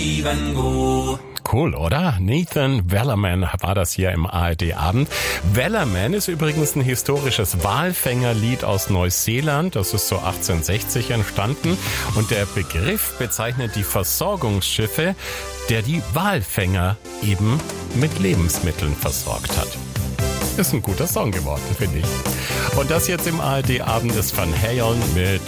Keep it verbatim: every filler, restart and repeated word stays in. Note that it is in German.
even go. Cool, oder? Nathan Wellerman war das hier im A R D-Abend. Wellerman ist übrigens ein historisches Walfängerlied aus Neuseeland. Das ist so achtzehnhundertsechzig entstanden. Und der Begriff bezeichnet die Versorgungsschiffe, der die Walfänger eben mit Lebensmitteln versorgt hat. Ist ein guter Song geworden, finde ich. Und das jetzt im A R D-Abend ist Van Halen mit